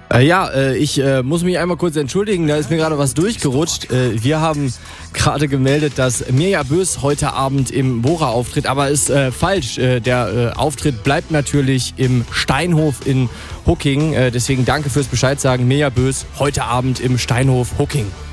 Ich muss mich einmal kurz entschuldigen, da ist mir gerade was durchgerutscht. Wir haben gerade gemeldet, dass Mirja Bös heute Abend im Bora auftritt, aber ist falsch. Der Auftritt bleibt natürlich im Steinhof in Hucking. Deswegen danke fürs Bescheid sagen. Mirja Bös heute Abend im Steinhof Hucking.